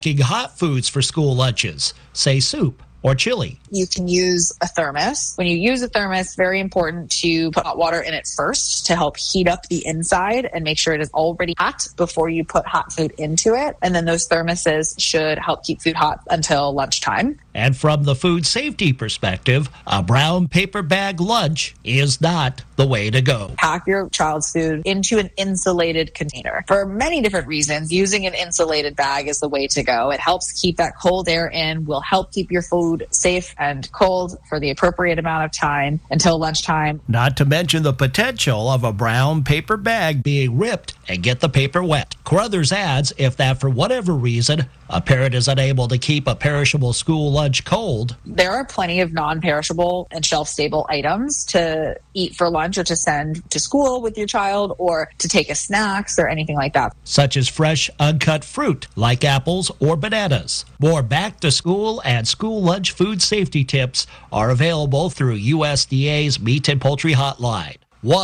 Hot foods for school lunches, say soup or chili. You can use a thermos. When you use a thermos, very important to put hot water in it first to help heat up the inside and make sure it is already hot before you put hot food into it. And then those thermoses should help keep food hot until lunchtime. And from the food safety perspective, a brown paper bag lunch is not the way to go. Pack your child's food into an insulated container. For many different reasons, using an insulated bag is the way to go. It helps keep that cold air in, will help keep your food safe and cold for the appropriate amount of time until lunchtime. Not to mention the potential of a brown paper bag being ripped and get the paper wet. Carruthers adds if that for whatever reason a parent is unable to keep a perishable school lunch cold. There are plenty of non-perishable and shelf-stable items to eat for lunch or to send to school with your child or to take as snacks or anything like that. Such as fresh, uncut fruit like apples or bananas. More back-to-school and school lunch food safety tips are available through USDA's Meat and Poultry Hotline,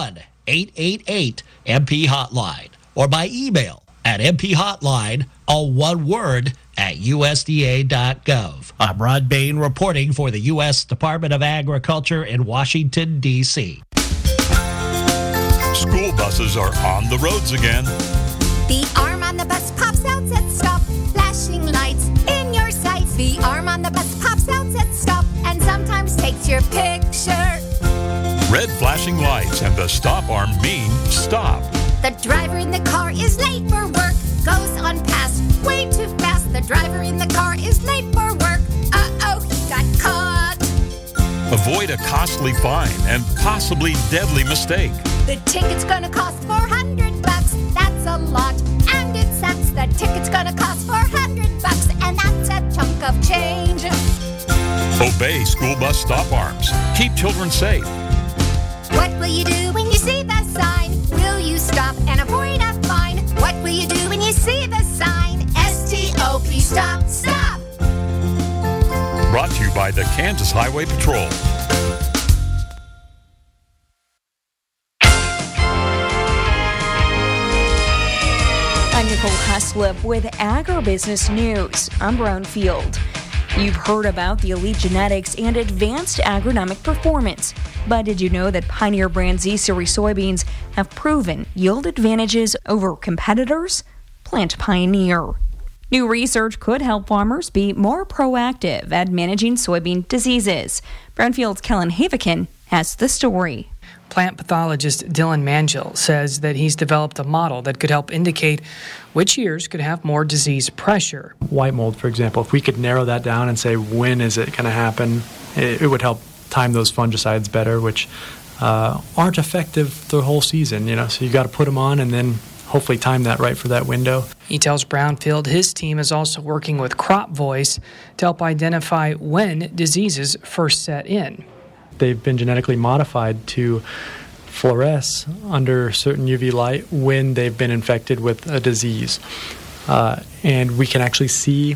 1-888-MP-HOTLINE, or by email at mphotline, all one word, at USDA.gov. I'm Rod Bain reporting for the U.S. Department of Agriculture in Washington, D.C. School buses are on the roads again. The arm on the bus pops out at stop, flashing lights in your sights. The arm on the bus pops out at stop and sometimes takes your picture. Red flashing lights and the stop arm mean stop. The driver in the car is late for work, goes on past way too fast. The driver in the car is late for work. Uh-oh, he got caught. Avoid a costly fine and possibly deadly mistake. The ticket's gonna cost $400. That's a lot, and it sucks. The ticket's gonna cost $400, and that's a chunk of change. Obey school bus stop arms. Keep children safe. What will you do when you see the sign? Will you stop and avoid a fine? What will you do when you see the sign? S-T-O-P, stop, stop! Brought to you by the Kansas Highway Patrol. I'm Nicole Heslip with Agribusiness News. I'm Brownfield. You've heard about the elite genetics and advanced agronomic performance. But did you know that Pioneer brand Z-Series soybeans have proven yield advantages over competitors? Plant Pioneer. New research could help farmers be more proactive at managing soybean diseases. Brownfield's Kellen Havikin has the story. Plant pathologist Dylan Mangill says that he's developed a model that could help indicate which years could have more disease pressure. White mold, for example, if we could narrow that down and say when is it going to happen, it would help time those fungicides better, which aren't effective the whole season. So you got to put them on and then hopefully time that right for that window. He tells Brownfield his team is also working with Crop Voice to help identify when diseases first set in. They've been genetically modified to fluoresce under certain UV light when they've been infected with a disease. And we can actually see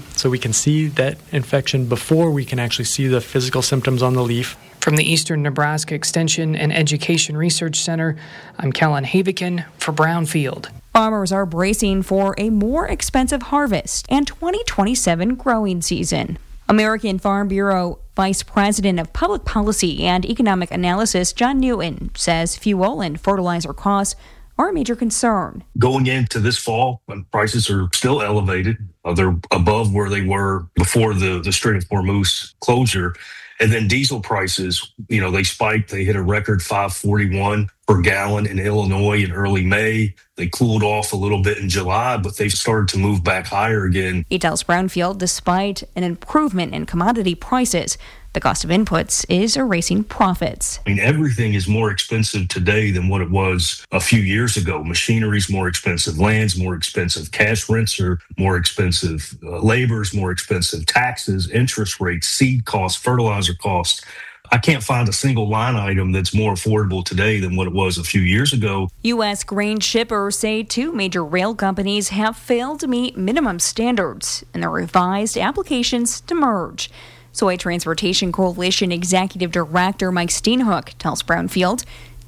that infection before we can actually see the physical symptoms on the leaf. From the Eastern Nebraska Extension and Education Research Center, I'm Kellen Havikin for Brownfield. Farmers are bracing for a more expensive harvest and 2027 growing season. American Farm Bureau Vice President of Public Policy and Economic Analysis John Newton says fuel and fertilizer costs are a major concern. Going into this fall, when prices are still elevated, they're above where they were before the Strait of Hormuz closure. And then diesel prices, they spiked. They hit a record $5.41 per gallon in Illinois in early May. They cooled off a little bit in July, but they've started to move back higher again. He tells Brownfield despite an improvement in commodity prices, the cost of inputs is erasing profits. Everything is more expensive today than what it was a few years ago. Machinery's more expensive, land's more expensive, cash rents are more expensive, labor's more expensive, taxes, interest rates, seed costs, fertilizer costs. I can't find a single line item that's more affordable today than what it was a few years ago. U.S. grain shippers say 2 major rail companies have failed to meet minimum standards in their revised applications to merge. Soy Transportation Coalition Executive Director Mike Steenhoek tells Brownfield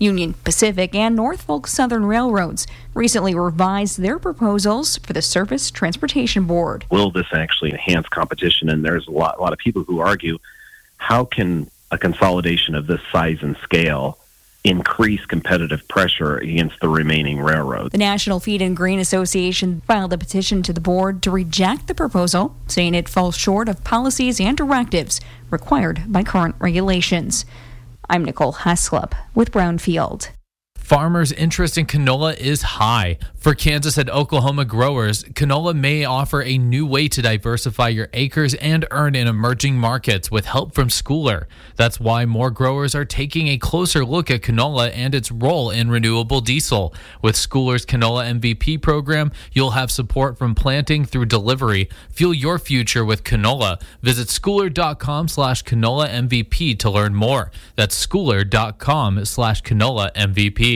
Union Pacific and Norfolk Southern Railroads recently revised their proposals for the Surface Transportation Board. Will this actually enhance competition? And there's a lot of people who argue, how can a consolidation of this size and scale increase competitive pressure against the remaining railroads? The National Feed and Grain Association filed a petition to the board to reject the proposal, saying it falls short of policies and directives required by current regulations. I'm Nicole Heslop with Brownfield. Farmers' interest in canola is high. For Kansas and Oklahoma growers, canola may offer a new way to diversify your acres and earn in emerging markets with help from Schooler. That's why more growers are taking a closer look at canola and its role in renewable diesel. With Schooler's Canola MVP program, you'll have support from planting through delivery. Fuel your future with canola. Visit schooler.com/canola MVP to learn more. That's schooler.com/canola MVP.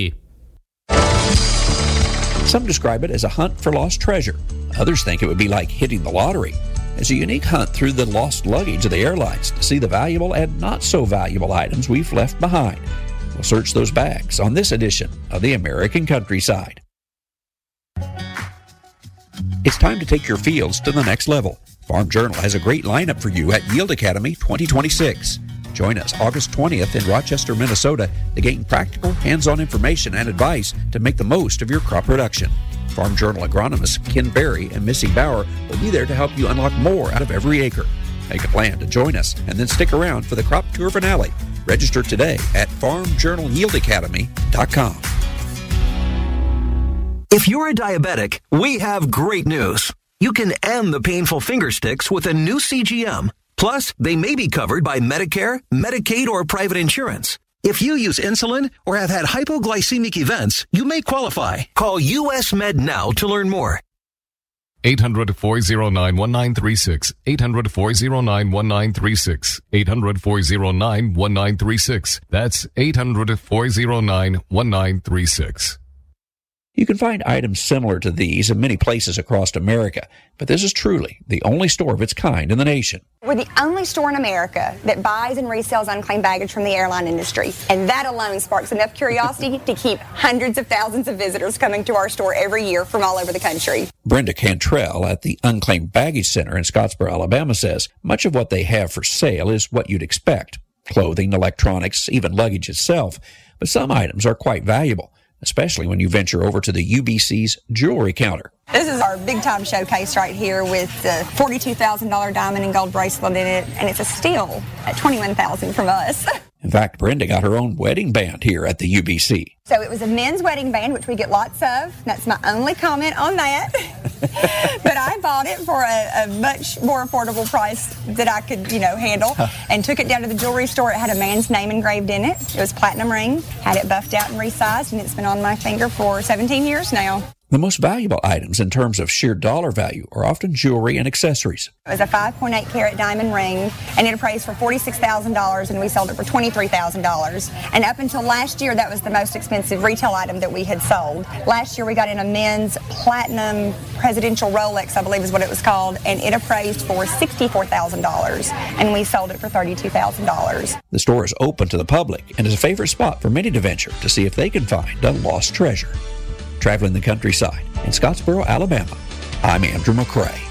Some describe it as a hunt for lost treasure. Others think it would be like hitting the lottery. It's a unique hunt through the lost luggage of the airlines to see the valuable and not so valuable items we've left behind. We'll search those bags on this edition of the American Countryside. It's time to take your fields to the next level. Farm Journal has a great lineup for you at Yield Academy 2026. Join us August 20th in Rochester, Minnesota to gain practical, hands-on information and advice to make the most of your crop production. Farm Journal agronomists Ken Berry and Missy Bauer will be there to help you unlock more out of every acre. Make a plan to join us and then stick around for the crop tour finale. Register today at farmjournalyieldacademy.com. If you're a diabetic, we have great news. You can end the painful finger sticks with a new CGM. Plus, they may be covered by Medicare, Medicaid, or private insurance. If you use insulin or have had hypoglycemic events, you may qualify. Call US Med now to learn more. 800-409-1936. 800-409-1936. 800-409-1936. That's 800-409-1936. You can find items similar to these in many places across America, but this is truly the only store of its kind in the nation. We're the only store in America that buys and resells unclaimed baggage from the airline industry, and that alone sparks enough curiosity to keep hundreds of thousands of visitors coming to our store every year from all over the country. Brenda Cantrell at the Unclaimed Baggage Center in Scottsboro, Alabama says much of what they have for sale is what you'd expect: clothing, electronics, even luggage itself, but some items are quite valuable, especially when you venture over to the UBC's jewelry counter. This is our big-time showcase right here with the $42,000 diamond and gold bracelet in it, and it's a steal at $21,000 from us. In fact, Brenda got her own wedding band here at the UBC. So it was a men's wedding band, which we get lots of. That's my only comment on that. But I bought it for a much more affordable price that I could, handle, and took it down to the jewelry store. It had a man's name engraved in it. It was platinum ring, had it buffed out and resized, and it's been on my finger for 17 years now. The most valuable items in terms of sheer dollar value are often jewelry and accessories. It was a 5.8 carat diamond ring, and it appraised for $46,000, and we sold it for $23,000. And up until last year, that was the most expensive retail item that we had sold. Last year, we got in a men's platinum presidential Rolex, I believe is what it was called, and it appraised for $64,000, and we sold it for $32,000. The store is open to the public and is a favorite spot for many to venture to see if they can find a lost treasure. Traveling the countryside in Scottsboro, Alabama, I'm Andrew McCrae.